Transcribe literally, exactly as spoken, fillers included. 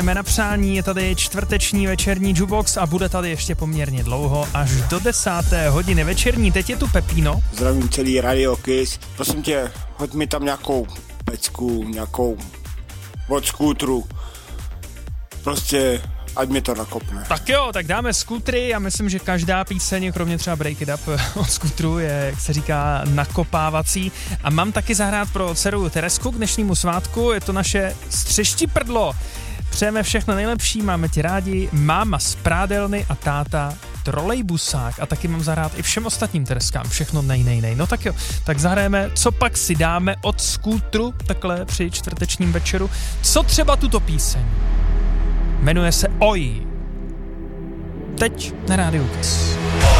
Na přání je tady čtvrteční večerní jukebox a bude tady ještě poměrně dlouho, až do desáté hodiny večerní. Teď je tu Pepino. Zdravím celý Radio Kiss. Prosím tě, hoď mi tam nějakou pecku, nějakou od skútru. Prostě, ať mi to nakopne. Tak jo, tak dáme skútry. Já myslím, že každá píseň, kromě třeba Break It Up od skútru, je, jak se říká, nakopávací. A mám taky zahrát pro dceru Teresku k dnešnímu svátku. Je to naše střeštiprdlo. Přejeme všechno nejlepší, máme ti rádi, máma z prádelny a táta trolejbusák a taky mám zahrát i všem ostatním Tereskám, všechno nej, nej, nej. No tak jo, tak zahrajeme, co pak si dáme od skútru, takhle při čtvrtečním večeru, co třeba tuto píseň. Jmenuje se Oj. Teď na Rádiu Kiss.